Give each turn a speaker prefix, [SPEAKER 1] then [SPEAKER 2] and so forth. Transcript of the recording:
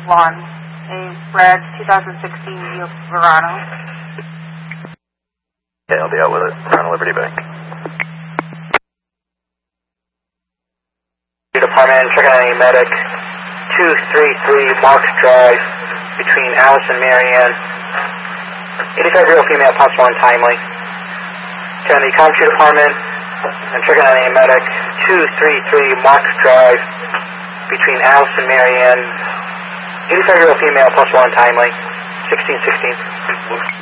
[SPEAKER 1] Lawn, a red 2016 Verano.
[SPEAKER 2] Okay, I'll be out with it. Around Liberty Bank.
[SPEAKER 3] Department, checking on a medic, 233 Marks Drive, between Alice and Marianne. 85-year-old female, possible untimely. Checking on the Commentary Department, and checking on a medic, 233 Marks Drive, between Alice and Marianne. 85-year-old female, possible untimely. 1616.